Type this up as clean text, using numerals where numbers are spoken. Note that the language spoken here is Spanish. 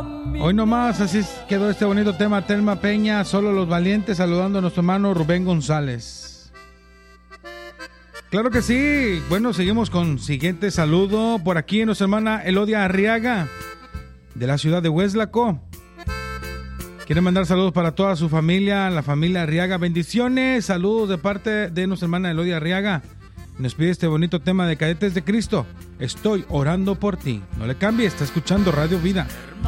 Hoy nomás, así quedó este bonito tema. Telma Peña, Solo los Valientes, saludando a nuestro hermano Rubén González. Claro que sí. Bueno, seguimos con siguiente saludo. Por aquí nuestra hermana Elodia Arriaga, de la ciudad de Hueslaco. Quiere mandar saludos para toda su familia, la familia Arriaga. Bendiciones, saludos de parte de nuestra hermana Elodia Arriaga. Nos pide este bonito tema de Cadetes de Cristo. Estoy orando por ti. No le cambie, está escuchando Radio Vida.